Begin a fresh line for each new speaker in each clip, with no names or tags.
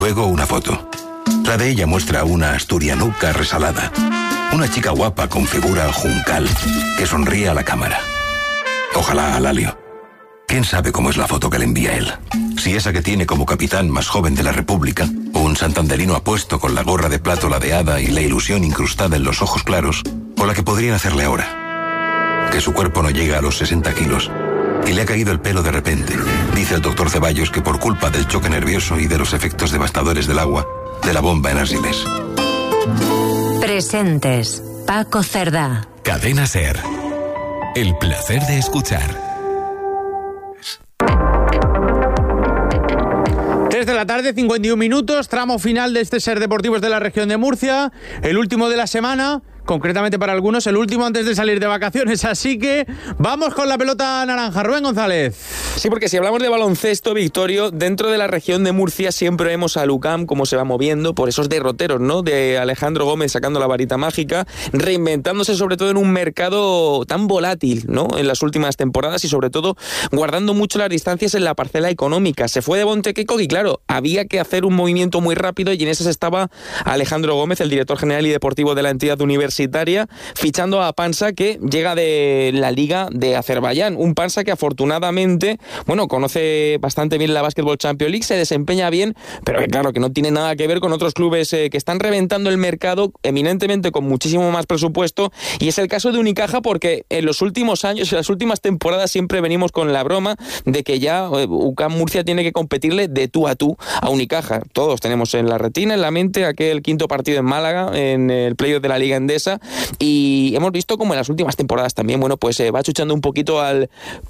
Luego una foto. La de ella muestra una asturianuca resalada. Una chica guapa con figura juncal que sonríe a la cámara. Ojalá a Lalio. ¿Quién sabe cómo es la foto que le envía él? Si esa que tiene como capitán más joven de la República, un santanderino apuesto con la gorra de plato ladeada y la ilusión incrustada en los ojos claros, o la que podrían hacerle ahora. Que su cuerpo no llega a los 60 kilos y le ha caído el pelo de repente. Dice el doctor Ceballos que por culpa del choque nervioso y de los efectos devastadores del agua, de la bomba en Argiles.
Presentes. Paco Cerdá.
Cadena SER. El placer de escuchar.
3 de la tarde, 51 minutos, tramo final de este SER Deportivos de la región de Murcia, el último de la semana, concretamente para algunos, el último antes de salir de vacaciones, así que vamos con la pelota naranja. Rubén González.
Sí, porque si hablamos de baloncesto, Victorio, dentro de la región de Murcia siempre vemos a UCAM cómo se va moviendo por esos derroteros, ¿no? De Alejandro Gómez sacando la varita mágica, reinventándose sobre todo en un mercado tan volátil, ¿no? En las últimas temporadas y sobre todo guardando mucho las distancias en la parcela económica. Se fue de Bontequeco y claro, había que hacer un movimiento muy rápido y en esas estaba Alejandro Gómez, el director general y deportivo de la entidad universitaria, fichando a Pansa, que llega de la Liga de Azerbaiyán. Un Pansa que afortunadamente, bueno, conoce bastante bien la Basketball Champions League, se desempeña bien, pero que claro, que no tiene nada que ver con otros clubes que están reventando el mercado, eminentemente con muchísimo más presupuesto, y es el caso de Unicaja, porque en los últimos años, en las últimas temporadas, siempre venimos con la broma de que ya UCAM Murcia tiene que competirle de tú a Unicaja. Todos tenemos en la retina, en la mente, aquel quinto partido en Málaga, en el playoff de la Liga Endesa, y hemos visto como en las últimas temporadas también, bueno, pues va achuchando un poquito al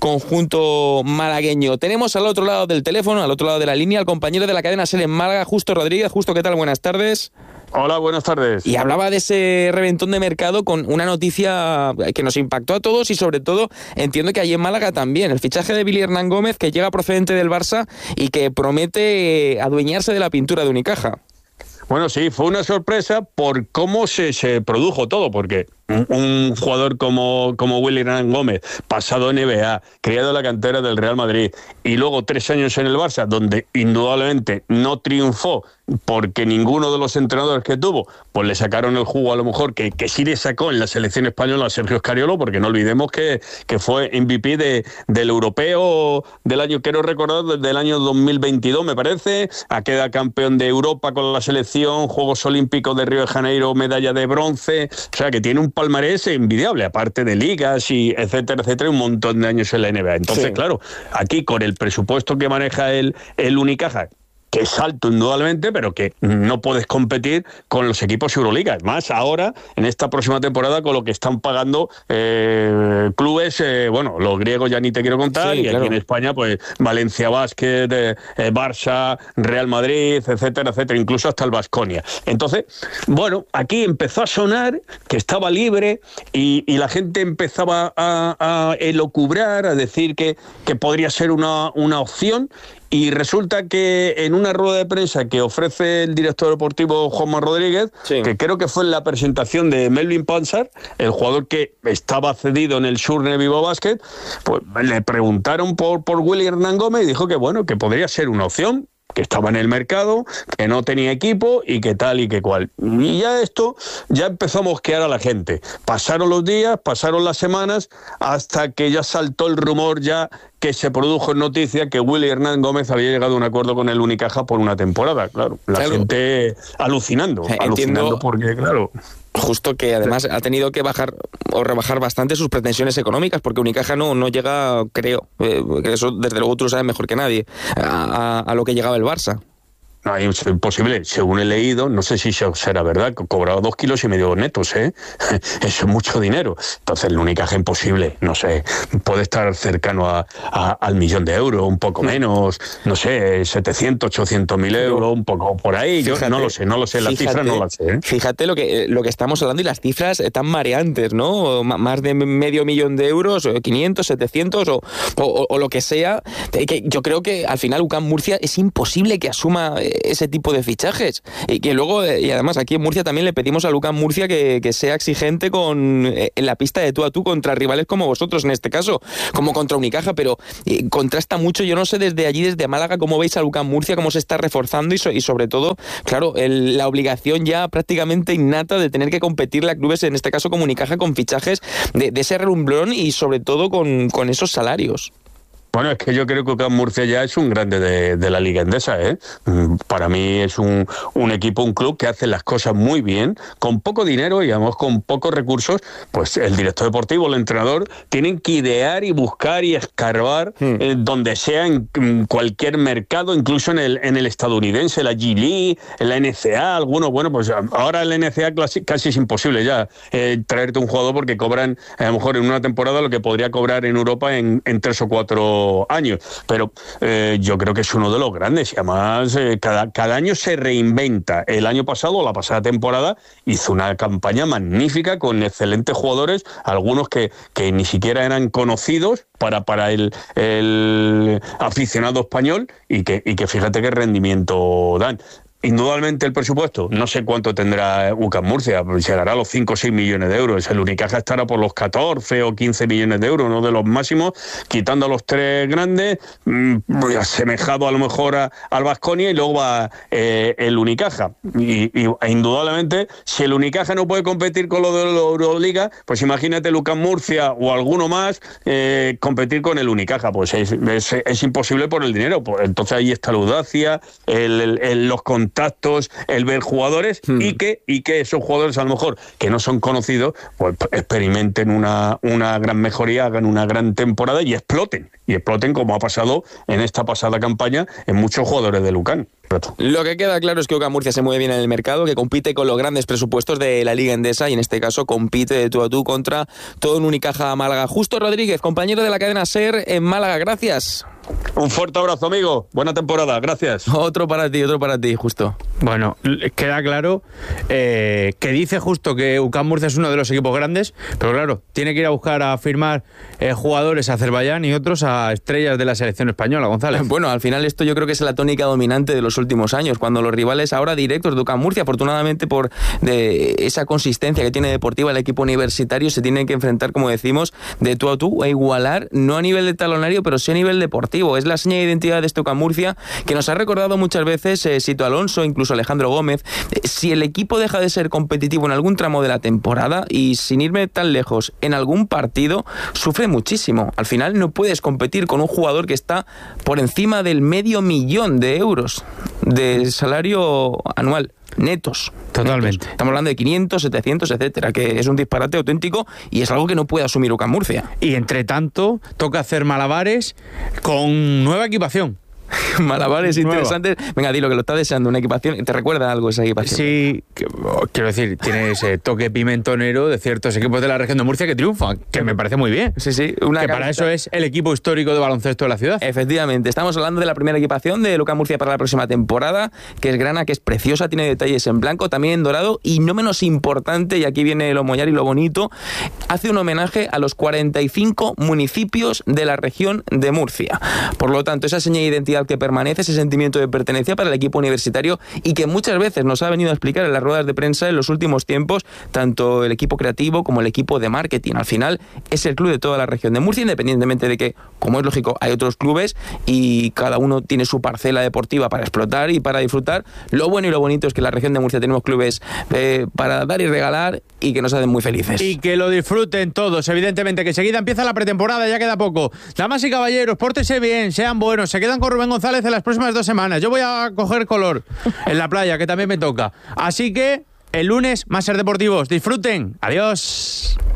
conjunto malagueño. Tenemos al otro lado del teléfono, al otro lado de la línea, al compañero de la cadena SER en Málaga, Justo Rodríguez. Justo, ¿qué tal? Buenas tardes.
Hola, buenas tardes.
Y hablaba de ese reventón de mercado con una noticia que nos impactó a todos y sobre todo entiendo que allí en Málaga también, el fichaje de Billy Hernán Gómez, que llega procedente del Barça y que promete adueñarse de la pintura de Unicaja.
Bueno, sí, fue una sorpresa por cómo se produjo todo, porque un jugador como Willy Hernán Gómez, pasado NBA, criado en la cantera del Real Madrid, y luego 3 años en el Barça, donde indudablemente no triunfó, porque ninguno de los entrenadores que tuvo, pues le sacaron el jugo a lo mejor que sí le sacó en la selección española a Sergio Scariolo, porque no olvidemos que fue MVP del europeo del año, quiero recordar, del año 2022, me parece, queda campeón de Europa con la selección, Juegos Olímpicos de Río de Janeiro, medalla de bronce, o sea que tiene un palmarés envidiable, aparte de ligas y etcétera, un montón de años en la NBA. Entonces, sí, claro, aquí con el presupuesto que maneja el Unicaja, que es alto indudablemente, pero que no puedes competir con los equipos Euroliga. Más ahora, en esta próxima temporada, con lo que están pagando clubes, bueno, los griegos ya ni te quiero contar, sí, y claro, aquí en España, pues Valencia Basket, Barça, Real Madrid, etcétera, incluso hasta el Baskonia. Entonces, bueno, aquí empezó a sonar que estaba libre y la gente empezaba a elucubrar, a decir que podría ser una opción. Y resulta que en una rueda de prensa que ofrece el director deportivo Juanma Rodríguez, sí, que creo que fue en la presentación de Melvin Pansar, el jugador que estaba cedido en el Surne Vivo Basket, pues le preguntaron por Willy Hernán Gómez y dijo que bueno, que podría ser una opción, que estaba en el mercado, que no tenía equipo y que tal y que cual. Y ya esto ya empezó a mosquear a la gente. Pasaron los días, pasaron las semanas, hasta que ya saltó el rumor ya que se produjo en noticia que Willy Hernán Gómez había llegado a un acuerdo con el Unicaja por una temporada. Claro, la gente alucinando porque, claro,
justo que además ha tenido que bajar o rebajar bastante sus pretensiones económicas, porque Unicaja no llega, creo, que eso desde luego tú lo sabes mejor que nadie, a lo que llegaba el Barça.
No, es imposible, según he leído, no sé si será verdad, cobraba 2,5 kilos netos, ¿eh? Eso es mucho dinero. Entonces el Unicaja imposible, no sé, puede estar cercano al 1.000.000 de euros, un poco menos, no sé, 700, 800.000 euros, un poco por ahí. Fíjate, yo no lo sé, las cifras no las sé, ¿eh?
Fíjate lo que estamos hablando y las cifras tan mareantes, ¿no? Más de 500.000 de euros, 500, 700 o lo que sea, que yo creo que al final UCAM Murcia es imposible que asuma ese tipo de fichajes. Y que luego, y además aquí en Murcia también le pedimos a UCAM Murcia que sea exigente en la pista de tú a tú contra rivales como vosotros, en este caso, como contra Unicaja, pero contrasta mucho. Yo no sé desde allí, desde Málaga, cómo veis a UCAM Murcia, cómo se está reforzando y sobre todo, claro, la obligación ya prácticamente innata de tener que competirle a clubes, en este caso como Unicaja, con fichajes de ese relumbrón y sobre todo con esos salarios.
Bueno, es que yo creo que UCAM Murcia ya es un grande de la Liga Endesa, ¿eh? Para mí es un equipo, un club que hace las cosas muy bien, con poco dinero y además con pocos recursos. Pues el director deportivo, el entrenador, tienen que idear y buscar y escarbar donde sea, en cualquier mercado, incluso en el estadounidense, la G League, en la NCAA, algunos, bueno, pues ahora en la NCAA casi es imposible ya traerte un jugador porque cobran a lo mejor en una temporada lo que podría cobrar en Europa en 3 o 4 años, pero yo creo que es uno de los grandes y además cada año se reinventa. El año pasado, la pasada temporada, hizo una campaña magnífica con excelentes jugadores, algunos que ni siquiera eran conocidos para el aficionado español y que fíjate qué rendimiento dan. Indudablemente el presupuesto, no sé cuánto tendrá UCAM Murcia, llegará a los 5 o 6 millones de euros. El Unicaja estará por los 14 o 15 millones de euros, uno de los máximos, quitando a los 3 grandes, asemejado a lo mejor al Baskonia, y luego va el Unicaja. E indudablemente, si el Unicaja no puede competir con lo de la Euroliga, pues imagínate el UCAM Murcia o alguno más competir con el Unicaja. Pues es imposible por el dinero. Pues entonces ahí está la audacia, los contactos, el ver jugadores y que esos jugadores a lo mejor que no son conocidos pues experimenten una gran mejoría, hagan una gran temporada y exploten como ha pasado en esta pasada campaña en muchos jugadores de UCAM.
Lo que queda claro es que UCAM Murcia se mueve bien en el mercado, que compite con los grandes presupuestos de la Liga Endesa y en este caso compite de tú a tú contra todo un Unicaja Málaga. Justo Rodríguez, compañero de la cadena SER en Málaga, gracias.
Un fuerte abrazo, amigo. Buena temporada, gracias.
Otro para ti, Justo.
Bueno, queda claro que dice Justo que UCAM Murcia es uno de los equipos grandes, pero claro, tiene que ir a buscar a firmar jugadores a Azerbaiyán y otros a estrellas de la selección española, González.
Bueno, al final esto yo creo que es la tónica dominante de los últimos años, cuando los rivales ahora directos de UCAM Murcia, afortunadamente por esa consistencia que tiene deportiva el equipo universitario, se tienen que enfrentar, como decimos, de tú a tú, a igualar, no a nivel de talonario, pero sí a nivel deportivo. Es la seña de identidad de este UCAM Murcia que nos ha recordado muchas veces Sito Alonso, incluso Alejandro Gómez. Si el equipo deja de ser competitivo en algún tramo de la temporada y sin irme tan lejos en algún partido, sufre muchísimo. Al final no puedes competir con un jugador que está por encima del $500,000 de euros de salario anual. Netos.
Totalmente.
Netos. Estamos hablando de 500, 700, etcétera, que es un disparate auténtico y es algo que no puede asumir UCAM Murcia.
Y entre tanto, toca hacer malabares con nueva equipación.
Malabares interesantes. Venga, dilo, que lo está deseando, una equipación. ¿Te recuerda algo esa equipación?
Sí, quiero decir, tiene ese toque pimentonero de ciertos equipos de la región de Murcia que triunfan, que me parece muy bien.
Sí. Que
para eso es el equipo histórico de baloncesto de la ciudad.
Efectivamente, estamos hablando de la primera equipación de UCAM Murcia para la próxima temporada, que es grana, que es preciosa, tiene detalles en blanco, también en dorado, y no menos importante, y aquí viene lo mollar y lo bonito, hace un homenaje a los 45 municipios de la región de Murcia. Por lo tanto, esa señal de identidad que permanece, ese sentimiento de pertenencia para el equipo universitario y que muchas veces nos ha venido a explicar en las ruedas de prensa en los últimos tiempos, tanto el equipo creativo como el equipo de marketing. Al final es el club de toda la región de Murcia, independientemente de que, como es lógico, hay otros clubes y cada uno tiene su parcela deportiva para explotar y para disfrutar. Lo bueno y lo bonito es que en la región de Murcia tenemos clubes para dar y regalar y que nos hacen muy felices.
Y que lo disfruten todos, evidentemente, que enseguida empieza la pretemporada, ya queda poco. Damas y caballeros, pórtense bien, sean buenos, se quedan con Rubén González en las próximas 2 semanas. Yo voy a coger color en la playa, que también me toca. Así que el lunes, más Ser Deportivos. Disfruten. Adiós.